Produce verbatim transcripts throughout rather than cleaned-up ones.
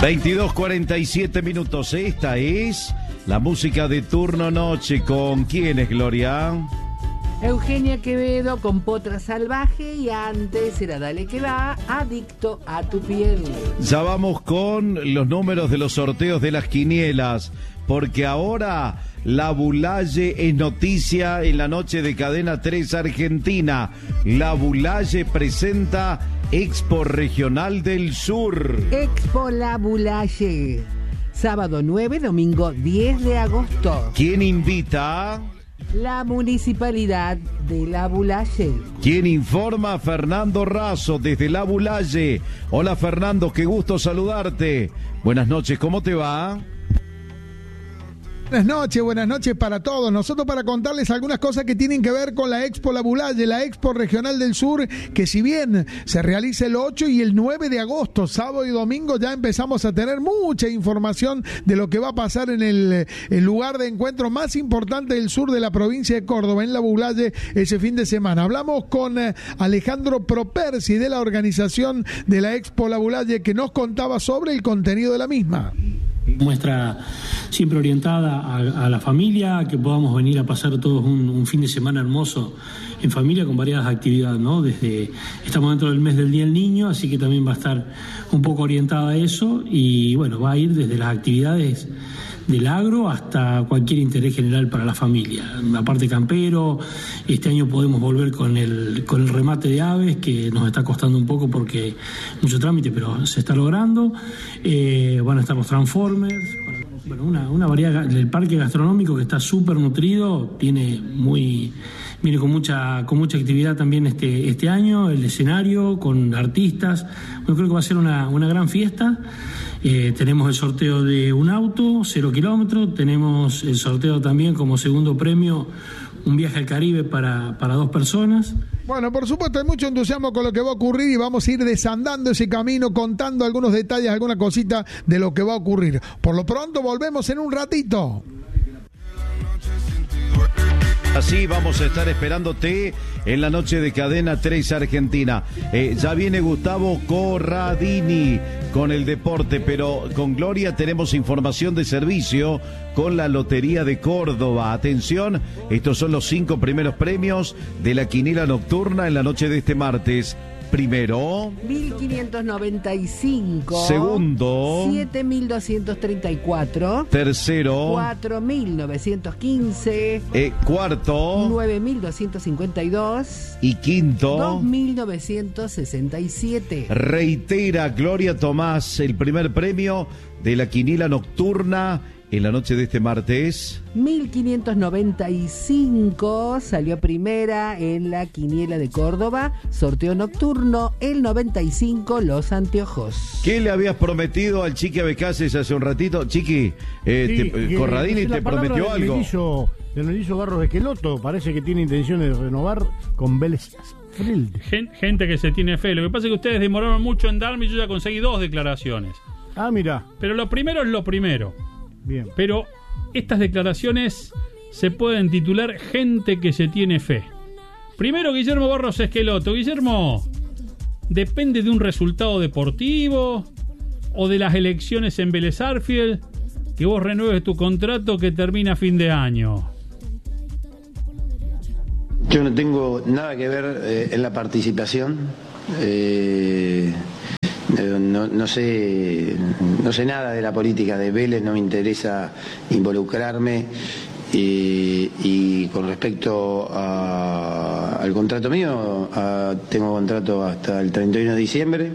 veintidós cuarenta y siete minutos. Esta es la música de turno noche. ¿Con quién es, Gloria? Eugenia Quevedo con Potra Salvaje, y antes era Dale que va, Adicto a tu piel. Ya vamos con los números de los sorteos de las quinielas, porque ahora la Bulaye es noticia en la noche de Cadena tres Argentina. La Bulaye presenta Expo Regional del Sur. Expo La Bulaye, sábado nueve, domingo diez de agosto. ¿Quién invita? La Municipalidad de La Bulaye. ¿Quién informa? Fernando Razo desde La Bulaye. Hola Fernando, qué gusto saludarte. Buenas noches, ¿cómo te va? Buenas noches, buenas noches para todos. Nosotros para contarles algunas cosas que tienen que ver con la Expo La Bulaye, la Expo Regional del Sur, que si bien se realiza el ocho y el nueve de agosto, sábado y domingo, ya empezamos a tener mucha información de lo que va a pasar en el, el lugar de encuentro más importante del sur de la provincia de Córdoba, en La Bulaye, ese fin de semana. Hablamos con Alejandro Propersi de la organización de la Expo La Bulaye, que nos contaba sobre el contenido de la misma. Muestra siempre orientada a, a la familia, que podamos venir a pasar todos un, un fin de semana hermoso en familia con variadas actividades, ¿no? Desde, estamos dentro del mes del Día del Niño, así que también va a estar un poco orientada a eso, y bueno, va a ir desde las actividades del agro hasta cualquier interés general para la familia. La parte campero, este año podemos volver con el con el remate de aves, que nos está costando un poco porque mucho trámite, pero se está logrando. Eh, van a estar los Transformers, bueno, una, una variedad del parque gastronómico que está súper nutrido, tiene muy... Viene con mucha con mucha actividad también este este año, el escenario, con artistas. Yo creo que va a ser una, una gran fiesta. Eh, tenemos el sorteo de un auto, cero kilómetros. Tenemos el sorteo también como segundo premio, un viaje al Caribe para, para dos personas. Bueno, por supuesto hay mucho entusiasmo con lo que va a ocurrir y vamos a ir desandando ese camino, contando algunos detalles, alguna cosita de lo que va a ocurrir. Por lo pronto volvemos en un ratito. Así vamos a estar esperándote en la noche de Cadena tres Argentina. Eh, ya viene Gustavo Corradini con el deporte, pero con Gloria tenemos información de servicio con la Lotería de Córdoba. Atención, estos son los cinco primeros premios de la quiniela nocturna en la noche de este martes. Primero, mil quinientos noventa y cinco. Segundo, siete mil doscientos treinta y cuatro. Tercero, cuatro mil novecientos quince. Eh, cuarto, nueve mil doscientos cincuenta y dos. Y quinto, dos mil novecientos sesenta y siete. Reitera Gloria Tomás el primer premio de la quiniela nocturna en la noche de este martes. mil quinientos noventa y cinco salió primera en la quiniela de Córdoba, sorteo nocturno, el noventa y cinco, Los Anteojos. ¿Qué le habías prometido al Chiqui Abecases hace un ratito? Chiqui, eh, sí, te, que, Corradini te prometió del algo. Melillo, del Melillo Barros Esqueloto, parece que tiene intenciones de renovar con Vélez. Gente que se tiene fe. Lo que pasa es que ustedes demoraron mucho en darme y yo ya conseguí dos declaraciones. Ah, mira. Pero lo primero es lo primero. Bien. Pero estas declaraciones se pueden titular Gente que se tiene fe. Primero, Guillermo Barros Esqueloto. Guillermo, ¿depende de un resultado deportivo o de las elecciones en Vélez Sarsfield que vos renueves tu contrato que termina a fin de año? Yo no tengo nada que ver eh, en la participación. Eh... No, no sé no sé nada de la política de Vélez, no me interesa involucrarme, y, y con respecto a, al contrato mío, a, tengo contrato hasta el treinta y uno de diciembre.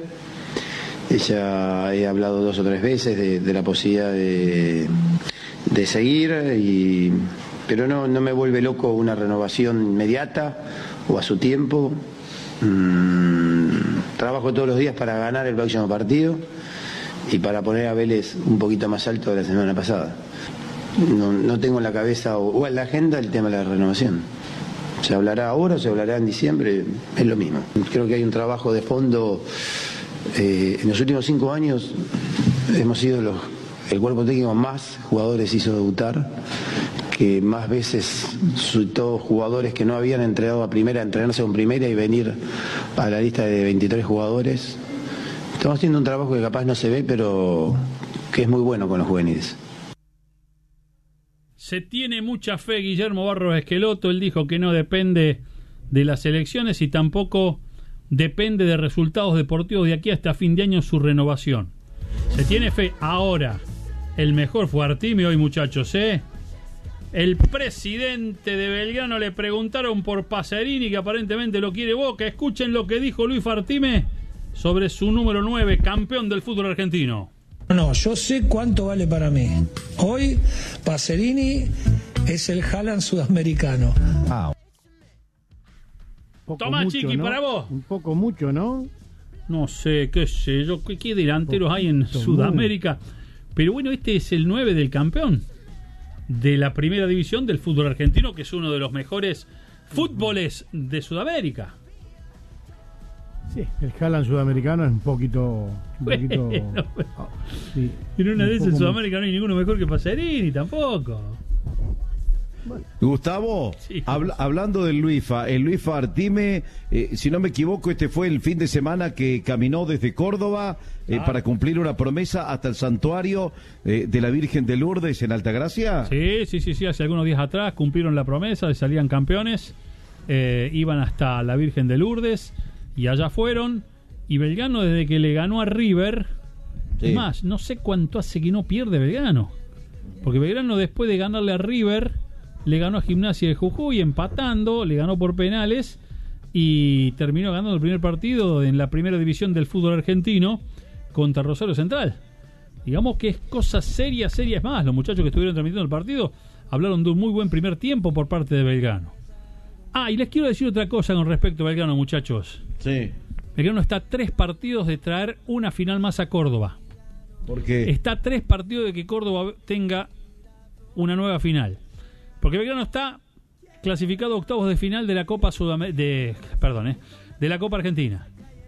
Ya he hablado dos o tres veces de, de la posibilidad de, de seguir, y, pero no, no me vuelve loco una renovación inmediata o a su tiempo. Mm, trabajo todos los días para ganar el próximo partido y para poner a Vélez un poquito más alto de la semana pasada. No, no tengo en la cabeza o, o en la agenda el tema de la renovación. Se hablará ahora o se hablará en diciembre, es lo mismo. Creo que hay un trabajo de fondo. Eh, en los últimos cinco años hemos sido los, el cuerpo técnico más jugadores hizo debutar, que más veces todos jugadores que no habían entrenado a primera, entrenarse con primera y venir a la lista de veintitrés jugadores, Estamos haciendo un trabajo que capaz no se ve, pero que es muy bueno con los juveniles. Se tiene mucha fe Guillermo Barros Esqueloto. Él dijo que no depende de las elecciones y tampoco depende de resultados deportivos de aquí hasta fin de año su renovación. Se tiene fe. Ahora, el mejor fue Artime hoy, muchachos, ¿eh? El presidente de Belgrano le preguntaron por Pacerini, que aparentemente lo quiere Boca. Escuchen lo que dijo Luis Artime sobre su número nueve, campeón del fútbol argentino. No, yo sé cuánto vale para mí. Hoy Pacerini es el Haaland sudamericano. Ah. Tomá, mucho, Chiqui, ¿no? Para vos. Un poco mucho, ¿no? No sé, qué sé yo, qué, qué delanteros hay en Sudamérica. Pero bueno, este es el nueve del campeón de la primera división del fútbol argentino, que es uno de los mejores fútboles de Sudamérica. Sí, el Haaland sudamericano es un poquito... Un poquito bueno, oh, sí, en una un vez en Sudamérica no hay ninguno mejor que Pacerini, tampoco. Bueno. Gustavo, sí, habla, hablando del Luifa, el Luifa Artime, eh, si no me equivoco, este fue el fin de semana que caminó desde Córdoba eh, ah. para cumplir una promesa hasta el santuario eh, de la Virgen de Lourdes en Altagracia. Sí, sí, sí, sí, hace algunos días atrás cumplieron la promesa de salían campeones, eh, iban hasta la Virgen de Lourdes y allá fueron. Y Belgrano, desde que le ganó a River, sí. Es más, no sé cuánto hace que no pierde Belgrano, porque Belgrano, después de ganarle a River, le ganó a Gimnasia de Jujuy empatando, le ganó por penales y terminó ganando el primer partido en la primera división del fútbol argentino contra Rosario Central. Digamos que es cosa seria, seria es más. Los muchachos que estuvieron transmitiendo el partido hablaron de un muy buen primer tiempo por parte de Belgrano. Ah, y les quiero decir otra cosa con respecto a Belgrano, muchachos. Sí. Belgrano está a tres partidos de traer una final más a Córdoba. ¿Por qué? Está a tres partidos de que Córdoba tenga una nueva final. Porque Belgrano está clasificado a octavos de final de la Copa Sudam- de, perdón, eh, de la Copa Argentina.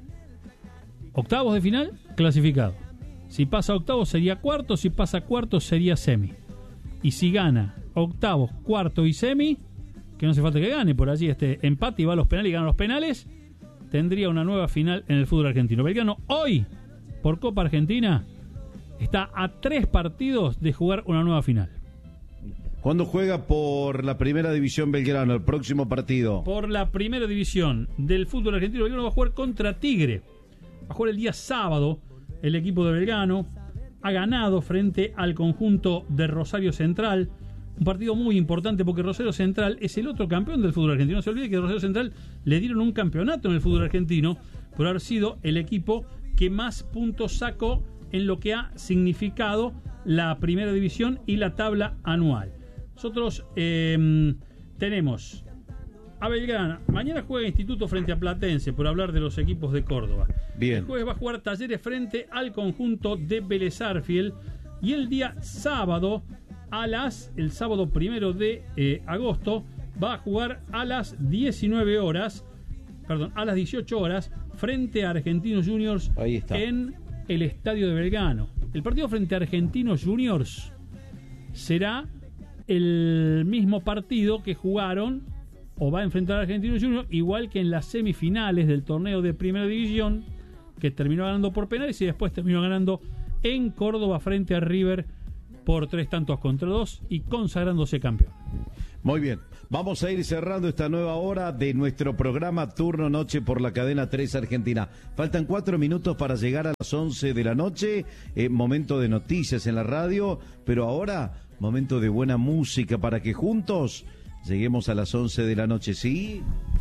Octavos de final, clasificado. Si pasa a octavos sería cuarto, si pasa a cuartos sería semi. Y si gana octavos, cuarto y semi, que no hace falta que gane, por allí este empate y va a los penales y gana los penales, tendría una nueva final en el fútbol argentino. Belgrano hoy, por Copa Argentina, está a tres partidos de jugar una nueva final. ¿Cuándo juega por la primera división Belgrano, el próximo partido? Por la primera división del fútbol argentino, Belgrano va a jugar contra Tigre. Va a jugar el día sábado. El equipo de Belgrano ha ganado frente al conjunto de Rosario Central. Un partido muy importante porque Rosario Central es el otro campeón del fútbol argentino. No se olvide que a Rosario Central le dieron un campeonato en el fútbol argentino por haber sido el equipo que más puntos sacó en lo que ha significado la primera división y la tabla anual. Nosotros eh, tenemos a Belgrano. Mañana juega Instituto frente a Platense, por hablar de los equipos de Córdoba. Bien. El jueves va a jugar Talleres frente al conjunto de Vélez Arfiel. Y el día sábado, a las, el sábado primero de eh, agosto, va a jugar a las diecinueve horas, perdón, a las dieciocho horas, frente a Argentinos Juniors en el estadio de Belgrano. El partido frente a Argentinos Juniors será el mismo partido que jugaron o va a enfrentar a Argentinos Juniors, igual que en las semifinales del torneo de primera división, que terminó ganando por penales y después terminó ganando en Córdoba frente a River por tres tantos contra dos y consagrándose campeón. Muy bien, vamos a ir cerrando esta nueva hora de nuestro programa Turno Noche por la cadena tres Argentina. Faltan cuatro minutos para llegar a las once de la noche, eh, momento de noticias en la radio, pero ahora momento de buena música para que juntos lleguemos a las once de la noche, ¿sí?